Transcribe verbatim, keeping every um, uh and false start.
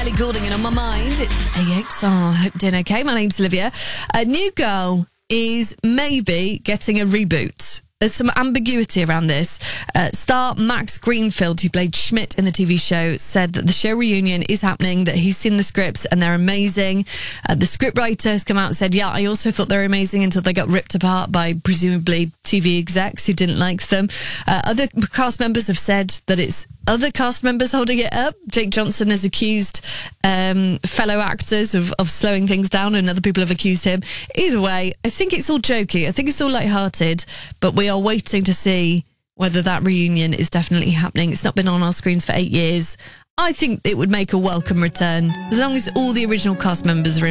Ellie Goulding and On My Mind. It's A X R. Hope you're doing okay. My name's Olivia. A New Girl is maybe getting a reboot. There's some ambiguity around this. Uh, star Max Greenfield, who played Schmidt in the T V show, said that the show reunion is happening, that he's seen the scripts and they're amazing. Uh, the scriptwriter has come out and said, yeah, I also thought they were amazing until they got ripped apart by presumably T V execs who didn't like them. Uh, other cast members have said that it's other cast members holding it up. Jake Johnson has accused um, fellow actors of, of slowing things down, and other people have accused him. Either way, I think it's all jokey. I think it's all lighthearted, but we are waiting to see whether that reunion is definitely happening. It's not been on our screens for eight years. I think it would make a welcome return, as long as all the original cast members are